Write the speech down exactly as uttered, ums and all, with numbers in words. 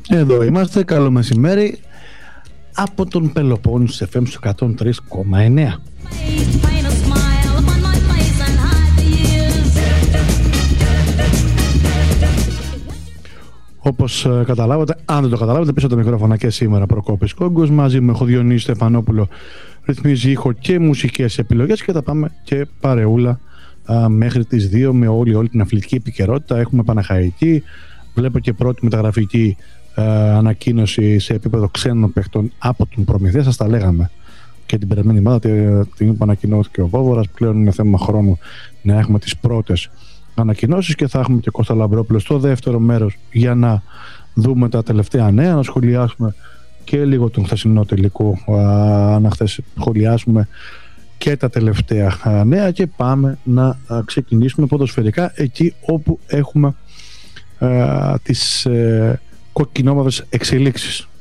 Εδώ είμαστε, καλό μεσημέρι από τον Πελοπόννησο εφ εμ στο εκατόν τρία κόμμα εννέα. Όπως καταλάβατε, αν δεν το καταλάβατε, πίσω από τα μικρόφωνα και σήμερα Προκόπης Κόγκος, μαζί με έχω Διονύση Στεφανόπουλο, ρυθμίζει ήχο και μουσικές επιλογές και θα πάμε και παρεούλα α, μέχρι τις δύο με όλη, όλη την αθλητική επικαιρότητα. Έχουμε Παναχαϊκή, βλέπω και πρώτη μεταγραφική α, ανακοίνωση σε επίπεδο ξένων παιχτών από τον Προμηθέα. Σας τα λέγαμε και την περασμένη εβδομάδα, την ανακοινώθηκε ο Βόβορας. Πλέον είναι θέμα χρόνου να έχουμε τις πρώτες ανακοινώσεις και θα έχουμε και Κώστα Λαμπρόπουλο στο δεύτερο μέρος για να δούμε τα τελευταία νέα, να σχολιάσουμε και λίγο τον χθεσινό τελικό, να χθες σχολιάσουμε και τα τελευταία νέα και πάμε να ξεκινήσουμε ποδοσφαιρικά εκεί όπου έχουμε α, τις ε, κοκκινόμαυρες εξελίξεις.